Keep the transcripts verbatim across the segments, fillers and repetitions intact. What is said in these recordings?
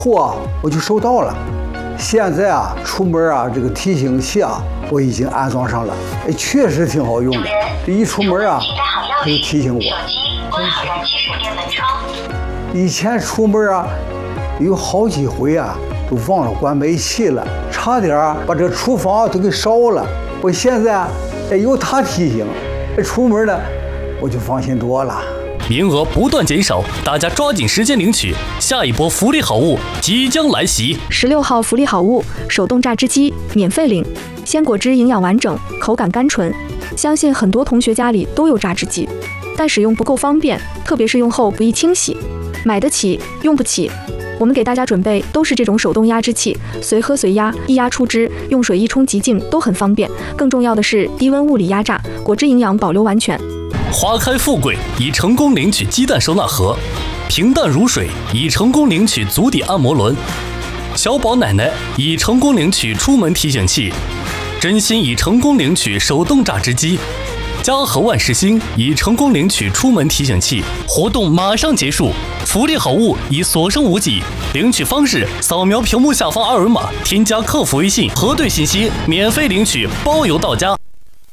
货我就收到了。现在啊，出门啊，这个提醒器啊，我已经安装上了，哎，确实挺好用的。这一出门啊，它就提醒我。关好燃气手电门窗。以前出门啊，有好几回啊，都忘了关煤气了，差点啊把这厨房都给烧了。我现在哎有它提醒，哎出门呢我就放心多了。 名额不断减少，大家抓紧时间领取，下一波福利好物即将来袭。 十六号福利好物，手动榨汁机免费领，鲜果汁营养完整，口感甘醇。相信很多同学家里都有榨汁机，但使用不够方便，特别是用后不易清洗，买得起用不起。我们给大家准备都是这种手动压汁器，随喝随压，一压出汁，用水一冲即净，都很方便。更重要的是低温物理压榨，果汁营养保留完全。 花开富贵已成功领取鸡蛋收纳盒，平淡如水已成功领取足底按摩轮，小宝奶奶已成功领取出门提醒器，真心已成功领取手动榨汁机，嘉禾万事兴已成功领取出门提醒器。活动马上结束，福利好物已所剩无几。领取方式：扫描屏幕下方二维码，添加客服微信，核对信息，免费领取，包邮到家。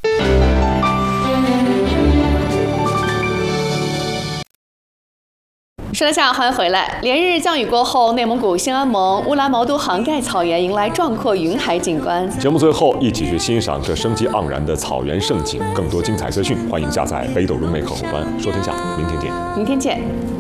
是的，下午欢迎回来。连日降雨过后，内蒙古兴安盟乌兰毛都杭盖草原迎来壮阔云海景观。 节目最后，一起去欣赏这生机盎然的草原盛景。更多精彩资讯，欢迎下载北斗runmaker客户端。说天下，明天见。 明天见。